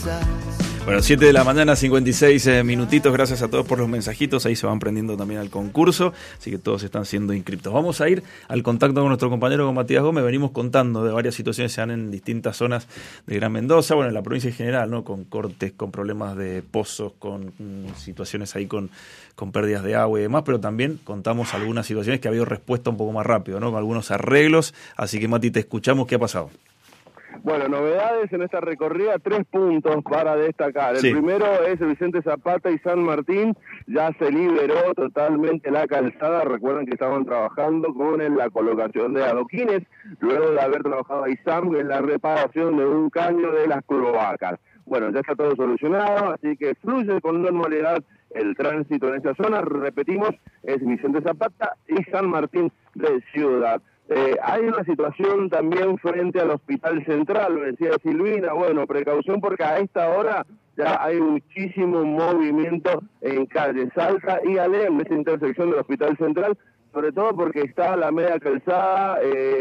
Bueno, 7 de la mañana, 56 minutitos. Gracias a todos por los mensajitos. Ahí se van prendiendo también al concurso. Así que todos están siendo inscriptos. Vamos a ir al contacto con nuestro compañero, con Matías Gómez. Venimos contando de varias situaciones que se dan en distintas zonas de Gran Mendoza. Bueno, en la provincia en general, ¿no? Con cortes, con problemas de pozos, con situaciones ahí con pérdidas de agua y demás. Pero también contamos algunas situaciones que ha habido respuesta un poco más rápido, ¿no? Con algunos arreglos. Así que, Mati, te escuchamos. ¿Qué ha pasado? Bueno, novedades en esta recorrida, 3 puntos para destacar. El primero es el Vicente Zapata y San Martín, ya se liberó totalmente la calzada. Recuerden que estaban trabajando con la colocación de adoquines, luego de haber trabajado ISAM en la reparación de un caño de las cloacas. Bueno, ya está todo solucionado, así que fluye con normalidad el tránsito en esta zona. Repetimos, es Vicente Zapata y San Martín de Ciudad. Hay una situación también frente al Hospital Central, lo decía Silvina. Bueno, precaución porque a esta hora ya hay muchísimo movimiento en calle Salta y Alem, en esta intersección del Hospital Central, sobre todo porque está la media calzada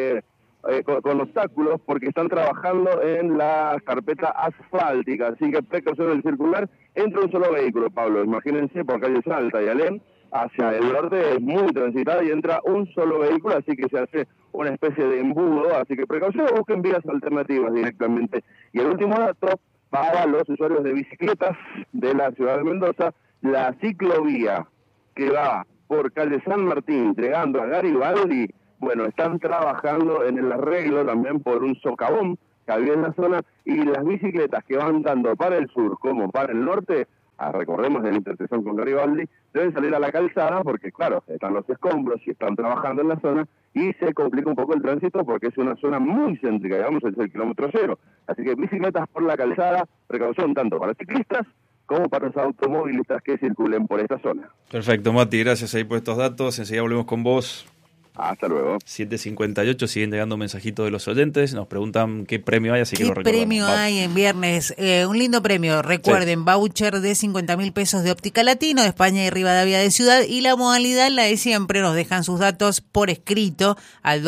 con obstáculos, porque están trabajando en la carpeta asfáltica, así que precaución del circular. Entra un solo vehículo, Pablo, imagínense, por calle Salta y Alem, hacia el norte es muy transitada y entra un solo vehículo, así que se hace una especie de embudo, así que precaución, busquen vías alternativas directamente. Y el último dato, para los usuarios de bicicletas de la ciudad de Mendoza, la ciclovía que va por calle San Martín, llegando a Garibaldi, bueno, están trabajando en el arreglo también por un socavón que había en la zona, y las bicicletas que van tanto para el sur como para el norte, recordemos de la intersección con Garibaldi, deben salir a la calzada porque, claro, están los escombros y están trabajando en la zona y se complica un poco el tránsito porque es una zona muy céntrica, digamos, es el kilómetro cero. Así que bicicletas por la calzada, precaución tanto para ciclistas como para los automovilistas que circulen por esta zona. Perfecto, Mati, gracias ahí por estos datos. Enseguida volvemos con vos. Hasta luego. 7:58, siguen llegando mensajitos de los oyentes, nos preguntan qué premio hay, así que lo recordamos. ¿Qué premio hay en viernes? Un lindo premio, recuerden, voucher de 50.000 pesos de Óptica Latino, de España y Rivadavia de Ciudad, y la modalidad, la de siempre, nos dejan sus datos por escrito al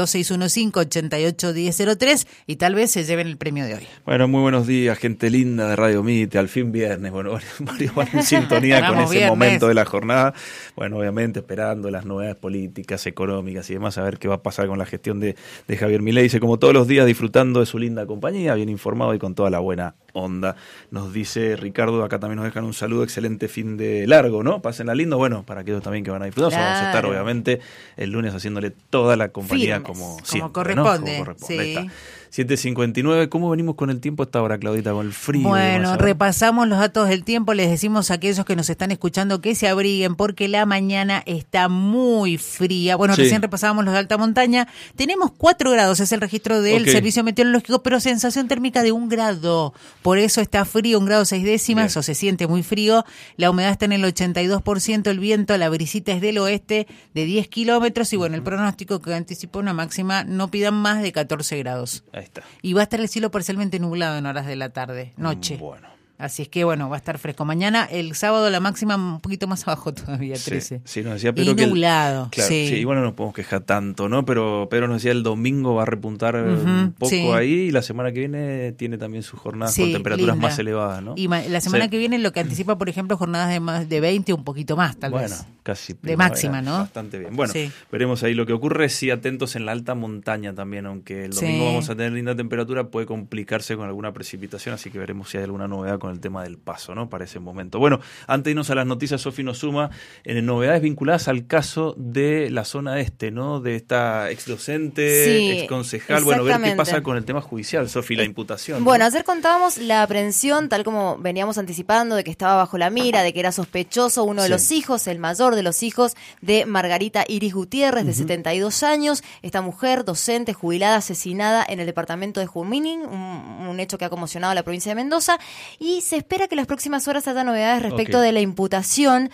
2615-881003 y tal vez se lleven el premio de hoy. Bueno, muy buenos días, gente linda de Radio Mite, al fin viernes, bueno, varios van en sintonía con ese momento de la jornada, bueno, obviamente esperando las novedades políticas, económicas y demás, a ver qué va a pasar con la gestión de Javier Milei. Dice, como todos los días, disfrutando de su linda compañía, bien informado y con toda la buena onda. Nos dice Ricardo, acá también nos dejan un saludo, excelente fin de largo, ¿no? Pásenla lindo, bueno, para aquellos también que van a disfrutar, claro. Vamos a estar obviamente el lunes haciéndole toda la compañía como siempre, corresponde, ¿no? Como corresponde. Sí. Ahí está. 7:59, ¿cómo venimos con el tiempo esta hora, Claudita, con el frío? Bueno, repasamos los datos del tiempo, les decimos a aquellos que nos están escuchando que se abriguen porque la mañana está muy fría. Bueno, recién repasábamos los de alta montaña, tenemos 4 grados, es el registro del Servicio Meteorológico, pero sensación térmica de 1 grado, por eso está frío, 1 grado 6 décimas, o se siente muy frío, la humedad está en el 82%, el viento, la brisita es del oeste de 10 kilómetros y bueno, el pronóstico que anticipa una máxima, no pidan más de 14 grados. Ahí está. Y va a estar el cielo parcialmente nublado en horas de la tarde, noche. Bueno. Así es que, bueno, va a estar fresco. Mañana, el sábado, la máxima un poquito más abajo todavía, 13. Sí, nos decía Pedro. Y nublado. Claro, sí, igual no nos podemos quejar tanto, ¿no? Pero Pedro nos decía el domingo va a repuntar un poco ahí y la semana que viene tiene también sus jornadas con temperaturas más elevadas, ¿no? Y la semana que viene lo que anticipa, por ejemplo, jornadas de más de 20, un poquito más, tal vez. Bueno, casi. De máxima, ¿no? Bastante bien. Bueno, veremos ahí lo que ocurre. Sí, atentos en la alta montaña también, aunque el domingo vamos a tener linda temperatura, puede complicarse con alguna precipitación, así que veremos si hay alguna novedad con el tema del paso, ¿no? Para ese momento. Bueno, antes de irnos a las noticias, Sofi nos suma en novedades vinculadas al caso de la zona este, ¿no? De esta exdocente, exconcejal. Bueno, ver qué pasa con el tema judicial, Sofi, la imputación. Bueno, ¿no? ayer contábamos la aprehensión, tal como veníamos anticipando, de que estaba bajo la mira, de que era sospechoso uno de los hijos, el mayor de los hijos de Margarita Iris Gutiérrez, de 72 años. Esta mujer, docente, jubilada, asesinada en el departamento de Junín, un hecho que ha conmocionado a la provincia de Mendoza, y se espera que las próximas horas haya novedades respecto de la imputación.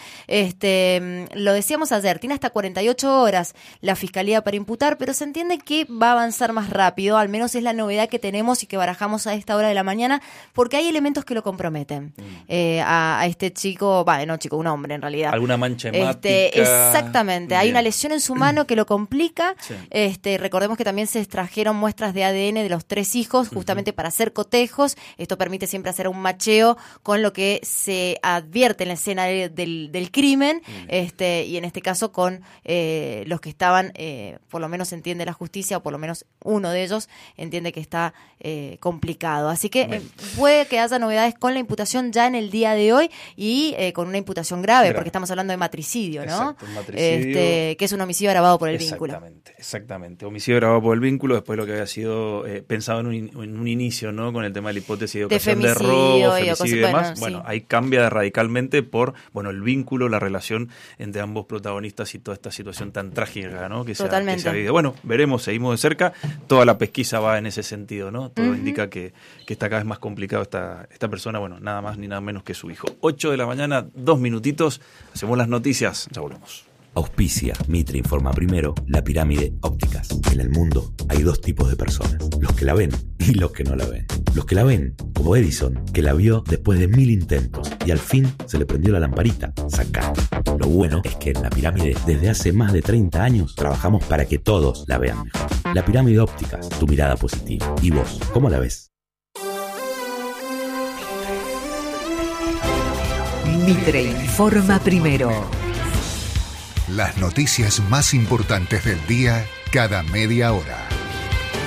Lo decíamos ayer, tiene hasta 48 horas la Fiscalía para imputar, pero se entiende que va a avanzar más rápido, al menos es la novedad que tenemos y que barajamos a esta hora de la mañana, porque hay elementos que lo comprometen. A este chico, un hombre en realidad. ¿Alguna mancha en Exactamente, Bien. hay una lesión en su mano que lo complica. Sí. Recordemos que también se extrajeron muestras de ADN de los 3 hijos justamente para hacer cotejos. Esto permite siempre hacer un macheo con lo que se advierte en la escena del crimen, y en este caso con los que estaban, por lo menos entiende la justicia, o por lo menos uno de ellos entiende que está complicado. Así que puede que haya novedades con la imputación ya en el día de hoy y con una imputación grave, porque estamos hablando de matricidio, ¿no? Exacto, matricidio. Que es un homicidio agravado por el vínculo. Exactamente. Homicidio agravado por el vínculo, después lo que había sido pensado en un inicio, ¿no? Con el tema de la hipótesis de ocasión de robo, femicidio y demás. Bueno, ahí cambia radicalmente por, el vínculo, la relación entre ambos protagonistas y toda esta situación tan trágica, ¿no? Que se ha vivido. Bueno, veremos, seguimos de cerca. Toda la pesquisa va en ese sentido, ¿no? Todo indica que está cada vez más complicado esta persona, nada más ni nada menos que su hijo. 8 de la mañana, 2 minutitos, hacemos las noticias, ya volvemos. Auspicia Mitre Informa Primero, La Pirámide Ópticas. En el mundo hay 2 tipos de personas, los que la ven y los que no la ven. Los que la ven, como Edison, que la vio después de 1000 intentos y al fin se le prendió la lamparita. Sacá. Lo bueno es que en La Pirámide, desde hace más de 30 años, trabajamos para que todos la vean mejor. La Pirámide Ópticas, tu mirada positiva. ¿Y vos, cómo la ves? Mitre Informa Primero. Las noticias más importantes del día cada media hora.